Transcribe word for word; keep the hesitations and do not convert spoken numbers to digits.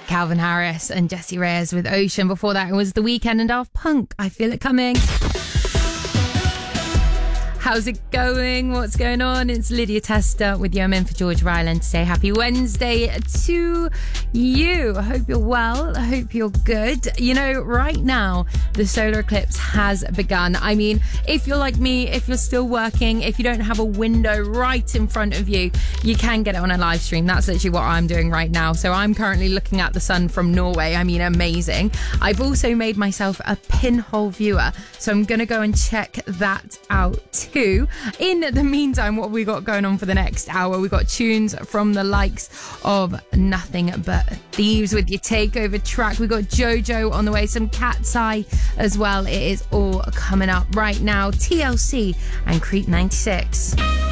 Calvin Harris and Jessie Reyes with Ocean. Before that, it was The Weeknd and Daft Punk, I Feel It Coming. How's it going? What's going on? It's Lydia Tester with you. I'm in for George Ryland today. Happy Wednesday to you. I hope you're well. I hope you're good. You know, right now, the solar eclipse has begun. I mean, if you're like me, if you're still working, if you don't have a window right in front of you, you can get it on a live stream. That's literally what I'm doing right now. So I'm currently looking at the sun from Norway. I mean, amazing. I've also made myself a pinhole viewer. So I'm going to go and check that out too. In the meantime, what have we got going on for the next hour? We've got tunes from the likes of Nothing But Thieves with your takeover track. We've got JoJo on the way, some Cat's Eye as well. It is all coming up right now. T L C and Creep ninety-six.